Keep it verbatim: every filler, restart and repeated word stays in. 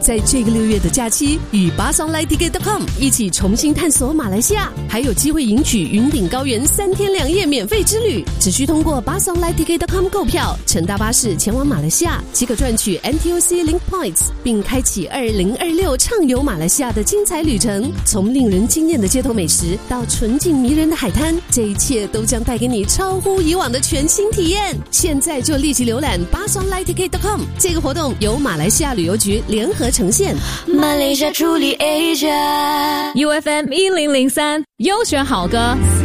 在这个六月的假期，与巴松 Light Ticket 点 com 一起重新探索马来西亚，还有机会赢取云顶高原三天两夜免费之旅。只需通过巴松 Light Ticket 点 com 购票，乘搭巴士前往马来西亚，即可赚取 N T U C Link Points， 并开启二零二六畅游马来西亚的精彩旅程。从令人惊艳的街头美食到纯净迷人的海滩，这一切都将带给你超乎以往的全新体验。现在就立即浏览巴松 Light Ticket 点 com， 这个活动由马来西亚旅游局联合呈现。 马来西亚处理 Asia U F M 一零零三优选好歌。